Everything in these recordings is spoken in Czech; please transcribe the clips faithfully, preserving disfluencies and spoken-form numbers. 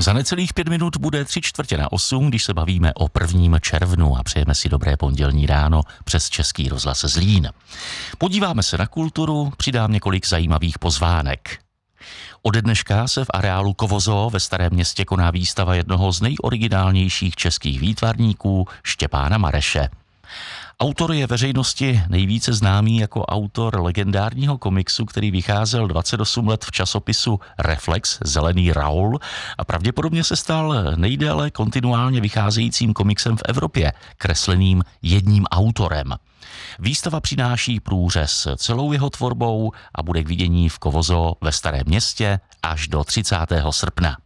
Za necelých pět minut bude tři čtvrtě na osm, když se bavíme o prvním červnu a přejeme si dobré pondělní ráno přes Český rozhlas Zlín. Podíváme se na kulturu, přidám několik zajímavých pozvánek. Ode dneška se v areálu Kovozo ve Starém Městě koná výstava jednoho z nejoriginálnějších českých výtvarníků Štěpána Mareše. Autor je veřejnosti nejvíce známý jako autor legendárního komiksu, který vycházel dvacet osm let v časopisu Reflex, Zelený Raoul, a pravděpodobně se stal nejdéle kontinuálně vycházejícím komiksem v Evropě, kresleným jedním autorem. Výstava přináší průřez celou jeho tvorbou a bude k vidění v Kovozo ve Starém Městě až do třicátého srpna.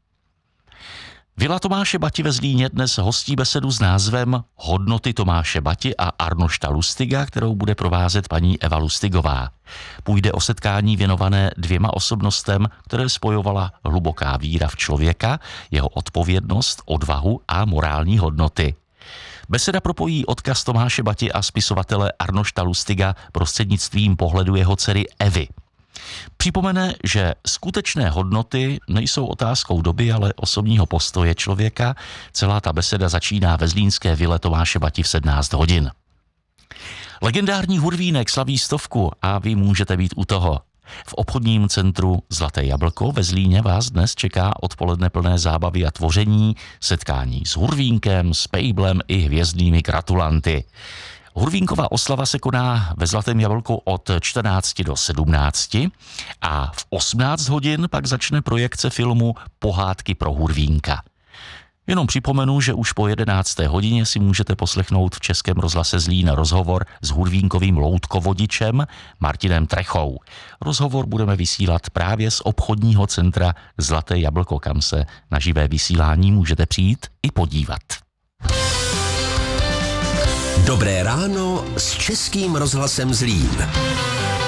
Vila Tomáše Bati ve Zlíně dnes hostí besedu s názvem Hodnoty Tomáše Bati a Arnošta Lustiga, kterou bude provázet paní Eva Lustigová. Půjde o setkání věnované dvěma osobnostem, které spojovala hluboká víra v člověka, jeho odpovědnost, odvahu a morální hodnoty. Beseda propojí odkaz Tomáše Bati a spisovatele Arnošta Lustiga prostřednictvím pohledu jeho dcery Evy. Připomene, že skutečné hodnoty nejsou otázkou doby, ale osobního postoje člověka. Celá ta beseda začíná ve zlínské vile Tomáše Bati v sedmnáct hodin. Legendární Hurvínek slaví stovku a vy můžete být u toho. V obchodním centru Zlaté jablko ve Zlíně vás dnes čeká odpoledne plné zábavy a tvoření, setkání s Hurvínkem, s Pejblem i hvězdnými gratulanty. Hurvínkova oslava se koná ve Zlatém jablku od čtrnácti do sedmnácti a v osmnáct hodin pak začne projekce filmu Pohádky pro Hurvínka. Jenom připomenu, že už po jedenácté hodině si můžete poslechnout v Českém rozhlase Zlín rozhovor s hurvínkovým loutkovodičem Martinem Trechou. Rozhovor budeme vysílat právě z obchodního centra Zlaté jablko, kam se na živé vysílání můžete přijít i podívat. Dobré ráno s Českým rozhlasem Zlín.